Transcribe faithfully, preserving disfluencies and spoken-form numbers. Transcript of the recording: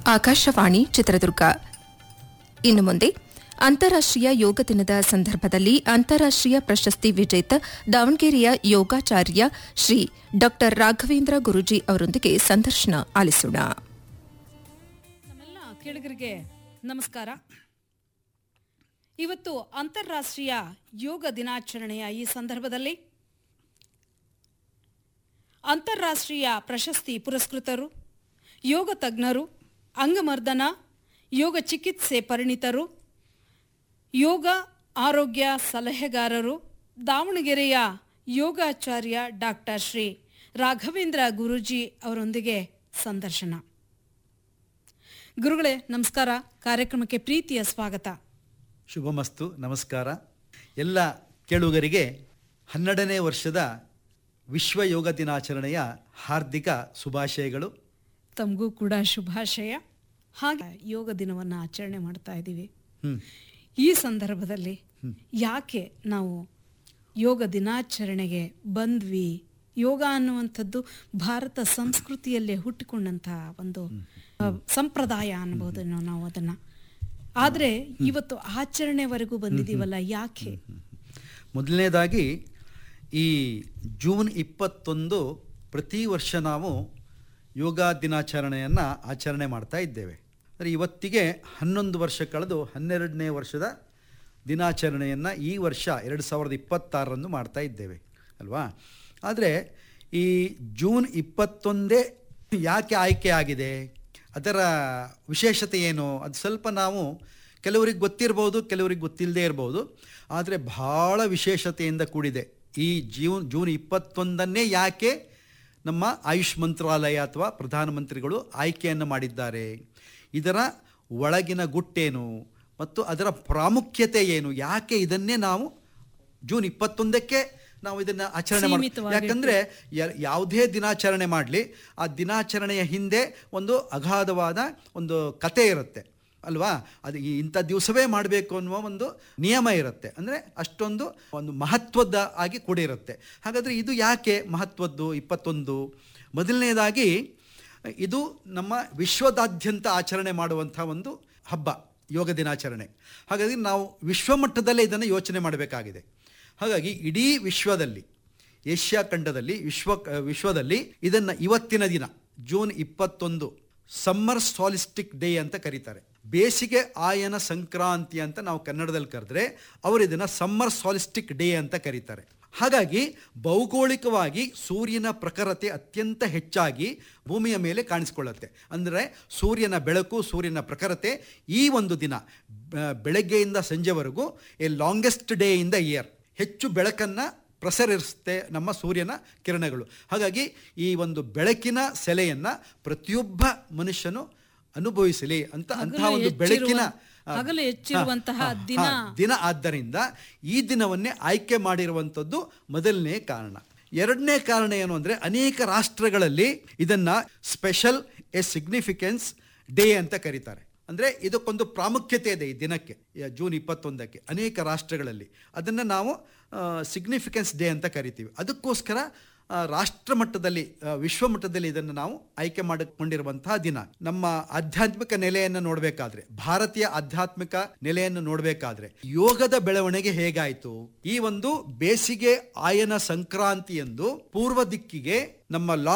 ಆಕಾಶವಾಣಿ ಚಿತ್ರದುರ್ಗ. ಇನ್ನು ಮುಂದೆ ಅಂತಾರಾಷ್ಟ್ರೀಯ ಯೋಗ ದಿನದ ಸಂದರ್ಭದಲ್ಲಿ ಅಂತಾರಾಷ್ಟ್ರೀಯ ಪ್ರಶಸ್ತಿ ವಿಜೇತ ದಾವಣಗೆರೆಯ ಯೋಗಾಚಾರ್ಯ ಶ್ರೀ ಡಾ ರಾಘವೇಂದ್ರ ಗುರೂಜಿ ಅವರೊಂದಿಗೆ ಸಂದರ್ಶನ ಆಲಿಸೋಣ. ನಮ್ಮೆಲ್ಲ ಕೇಳುಗರಿಗೆ ನಮಸ್ಕಾರ. ಇವತ್ತು ಅಂತಾರಾಷ್ಟ್ರೀಯ ಯೋಗ ದಿನಾಚರಣೆಯ ಈ ಸಂದರ್ಭದಲ್ಲಿ ಅಂತಾರಾಷ್ಟ್ರೀಯ ಪ್ರಶಸ್ತಿ ಪುರಸ್ಕೃತರು, ಯೋಗ ತಜ್ಞರು, ಅಂಗಮರ್ದನ ಯೋಗ ಚಿಕಿತ್ಸೆ ಪರಿಣಿತರು, ಯೋಗ ಆರೋಗ್ಯ ಸಲಹೆಗಾರರು, ದಾವಣಗೆರೆಯ ಯೋಗಾಚಾರ್ಯ ಡಾಕ್ಟರ್ ಶ್ರೀ ರಾಘವೇಂದ್ರ ಗುರೂಜಿ ಅವರೊಂದಿಗೆ ಸಂದರ್ಶನ. ಗುರುಗಳೇ ನಮಸ್ಕಾರ, ಕಾರ್ಯಕ್ರಮಕ್ಕೆ ಪ್ರೀತಿಯ ಸ್ವಾಗತ. ಶುಭಮಸ್ತು. ನಮಸ್ಕಾರ. ಎಲ್ಲ ಕೇಳುಗರಿಗೆ ಹನ್ನೆರಡನೇ ವರ್ಷದ ವಿಶ್ವ ಯೋಗ ದಿನಾಚರಣೆಯ ಹಾರ್ದಿಕ ಶುಭಾಶಯಗಳು. ತಮಗೂ ಕೂಡ ಶುಭಾಶಯ. ಹಾಗೆ ಯೋಗ ದಿನವನ್ನು ಆಚರಣೆ ಮಾಡ್ತಾ ಇದ್ದೀವಿ. ಈ ಸಂದರ್ಭದಲ್ಲಿ ಯಾಕೆ ನಾವು ಯೋಗ ದಿನಾಚರಣೆಗೆ ಬಂದ್ವಿ? ಯೋಗ ಅನ್ನುವಂಥದ್ದು ಭಾರತ ಸಂಸ್ಕೃತಿಯಲ್ಲೇ ಹುಟ್ಟಿಕೊಂಡಂತಹ ಒಂದು ಸಂಪ್ರದಾಯ ಅನ್ಬೋದು ನಾವು ಅದನ್ನು. ಆದರೆ ಇವತ್ತು ಆಚರಣೆವರೆಗೂ ಬಂದಿದ್ದೀವಲ್ಲ, ಯಾಕೆ? ಮೊದಲನೇದಾಗಿ ಈ ಜೂನ್ ಇಪ್ಪತ್ತೊಂದು ಪ್ರತಿ ವರ್ಷ ನಾವು ಯೋಗ ದಿನಾಚರಣೆಯನ್ನು ಆಚರಣೆ ಮಾಡ್ತಾ ಇದ್ದೇವೆ. ಅಂದರೆ ಇವತ್ತಿಗೆ ಹನ್ನೊಂದು ವರ್ಷ ಕಳೆದು ಹನ್ನೆರಡನೇ ವರ್ಷದ ದಿನಾಚರಣೆಯನ್ನು ಈ ವರ್ಷ ಎರಡು ಸಾವಿರದ ಇಪ್ಪತ್ತಾರರಂದು ಮಾಡ್ತಾ ಇದ್ದೇವೆ ಅಲ್ವಾ. ಆದರೆ ಈ ಜೂನ್ ಇಪ್ಪತ್ತೊಂದೇ ಯಾಕೆ ಆಯ್ಕೆ ಆಗಿದೆ, ಅದರ ವಿಶೇಷತೆ ಏನು, ಅದು ಸ್ವಲ್ಪ ನಾವು ಕೆಲವರಿಗೆ ಗೊತ್ತಿರ್ಬೋದು, ಕೆಲವರಿಗೆ ಗೊತ್ತಿಲ್ಲದೇ ಇರ್ಬೋದು. ಆದರೆ ಭಾಳ ವಿಶೇಷತೆಯಿಂದ ಕೂಡಿದೆ. ಈ ಜೂನ್ ಜೂನ್ ಇಪ್ಪತ್ತೊಂದನ್ನೇ ಯಾಕೆ ನಮ್ಮ ಆಯುಷ್ ಮಂತ್ರಾಲಯ ಅಥವಾ ಪ್ರಧಾನಮಂತ್ರಿಗಳು ಆಯ್ಕೆಯನ್ನು ಮಾಡಿದ್ದಾರೆ, ಇದರ ಒಳಗಿನ ಗುಟ್ಟೇನು ಮತ್ತು ಅದರ ಪ್ರಾಮುಖ್ಯತೆ ಏನು, ಯಾಕೆ ಇದನ್ನೇ ನಾವು ಜೂನ್ ಇಪ್ಪತ್ತೊಂದಕ್ಕೆ ನಾವು ಇದನ್ನು ಆಚರಣೆ ಮಾಡ್ತೀವಿ? ಯಾಕಂದರೆ ಯಾವುದೇ ದಿನಾಚರಣೆ ಮಾಡಲಿ, ಆ ದಿನಾಚರಣೆಯ ಹಿಂದೆ ಒಂದು ಅಗಾಧವಾದ ಒಂದು ಕತೆ ಇರುತ್ತೆ ಅಲ್ವಾ. ಅದು ಇಂಥ ದಿವಸವೇ ಮಾಡಬೇಕು ಅನ್ನುವ ಒಂದು ನಿಯಮ ಇರುತ್ತೆ. ಅಂದರೆ ಅಷ್ಟೊಂದು ಒಂದು ಮಹತ್ವದ ಆಗಿ ಕೂಡಿರುತ್ತೆ. ಹಾಗಾದರೆ ಇದು ಯಾಕೆ ಮಹತ್ವದ್ದು ಇಪ್ಪತ್ತೊಂದು? ಮೊದಲನೇದಾಗಿ ಇದು ನಮ್ಮ ವಿಶ್ವದಾದ್ಯಂತ ಆಚರಣೆ ಮಾಡುವಂಥ ಒಂದು ಹಬ್ಬ ಯೋಗ ದಿನಾಚರಣೆ. ಹಾಗಾಗಿ ನಾವು ವಿಶ್ವಮಟ್ಟದಲ್ಲೇ ಇದನ್ನು ಯೋಚನೆ ಮಾಡಬೇಕಾಗಿದೆ. ಹಾಗಾಗಿ ಇಡೀ ವಿಶ್ವದಲ್ಲಿ, ಏಷ್ಯಾ ಖಂಡದಲ್ಲಿ, ವಿಶ್ವ ವಿಶ್ವದಲ್ಲಿ ಇದನ್ನು ಇವತ್ತಿನ ದಿನ ಜೂನ್ ಇಪ್ಪತ್ತೊಂದು ಸಮ್ಮರ್ ಸಾಲಿಸ್ಟಿಕ್ ಡೇ ಅಂತ ಕರೀತಾರೆ. ಬೇಸಿಗೆ ಆಯನ ಸಂಕ್ರಾಂತಿ ಅಂತ ನಾವು ಕನ್ನಡದಲ್ಲಿ ಕರೆದ್ರೆ ಅವರು ಇದನ್ನು ಸಮ್ಮರ್ ಸಾಲಿಸ್ಟಿಕ್ ಡೇ ಅಂತ ಕರೀತಾರೆ. ಹಾಗಾಗಿ ಭೌಗೋಳಿಕವಾಗಿ ಸೂರ್ಯನ ಪ್ರಖರತೆ ಅತ್ಯಂತ ಹೆಚ್ಚಾಗಿ ಭೂಮಿಯ ಮೇಲೆ ಕಾಣಿಸ್ಕೊಳ್ಳುತ್ತೆ. ಅಂದರೆ ಸೂರ್ಯನ ಬೆಳಕು, ಸೂರ್ಯನ ಪ್ರಖರತೆ ಈ ಒಂದು ದಿನ ಬೆಳಗ್ಗೆಯಿಂದ ಸಂಜೆವರೆಗೂ A longest day in the year, ಹೆಚ್ಚು ಬೆಳಕನ್ನು ಪ್ರಸರಿಸುತ್ತೆ ನಮ್ಮ ಸೂರ್ಯನ ಕಿರಣಗಳು. ಹಾಗಾಗಿ ಈ ಒಂದು ಬೆಳಕಿನ ಸೆಲೆಯನ್ನು ಪ್ರತಿಯೊಬ್ಬ ಮನುಷ್ಯನು ಅನುಭವಿಸಲಿ ಅಂತ ಅಂತಹ ಒಂದು ಬೆಳಕಿನ ದಿನ ಆದ್ದರಿಂದ ಈ ದಿನವನ್ನೇ ಆಯ್ಕೆ ಮಾಡಿರುವಂಥದ್ದು ಮೊದಲನೇ ಕಾರಣ. ಎರಡನೇ ಕಾರಣ ಏನು ಅಂದರೆ, ಅನೇಕ ರಾಷ್ಟ್ರಗಳಲ್ಲಿ ಇದನ್ನು ಸ್ಪೆಷಲ್ ಎ ಸಿಗ್ನಿಫಿಕೆನ್ಸ್ ಡೇ ಅಂತ ಕರೀತಾರೆ. ಅಂದರೆ ಇದಕ್ಕೊಂದು ಪ್ರಾಮುಖ್ಯತೆ ಇದೆ ಈ ದಿನಕ್ಕೆ, ಜೂನ್ ಇಪ್ಪತ್ತೊಂದಕ್ಕೆ. ಅನೇಕ ರಾಷ್ಟ್ರಗಳಲ್ಲಿ ಅದನ್ನು ನಾವು ಸಿಗ್ನಿಫಿಕೆನ್ಸ್ ಡೇ ಅಂತ ಕರಿತೀವಿ. ಅದಕ್ಕೋಸ್ಕರ ರಾಷ್ಟ್ರ ಮಟ್ಟದಲ್ಲಿ, ವಿಶ್ವಮಟ್ಟದಲ್ಲಿ ಇದನ್ನು ನಾವು ಆಯ್ಕೆ ಮಾಡಿಕೊಂಡಿರುವಂತಹ ದಿನ. ನಮ್ಮ ಆಧ್ಯಾತ್ಮಿಕ ನೆಲೆಯನ್ನು ನೋಡಬೇಕಾದ್ರೆ, ಭಾರತೀಯ ಆಧ್ಯಾತ್ಮಿಕ ನೆಲೆಯನ್ನು ನೋಡಬೇಕಾದ್ರೆ ಯೋಗದ ಬೆಳವಣಿಗೆ ಹೇಗಾಯಿತು, ಈ ಒಂದು ಬೇಸಿಗೆ ಆಯನ ಸಂಕ್ರಾಂತಿಯಂದು ಪೂರ್ವ ದಿಕ್ಕಿಗೆ ನಮ್ಮ